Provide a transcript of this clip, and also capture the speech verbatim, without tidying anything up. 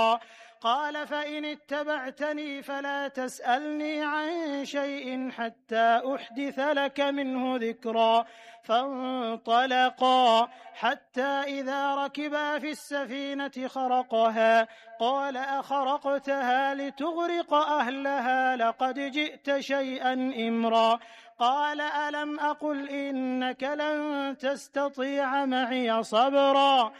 قال فإن اتبعتني فلا تسألني عن شيء حتى أحدث لك منه ذكرا. فانطلقا حتى إذا ركبا في السفينة خرقها قال أخرقتها لتغرق أهلها لقد جئت شيئا إمرا. قال ألم أقل إنك لن تستطيع معي صبرا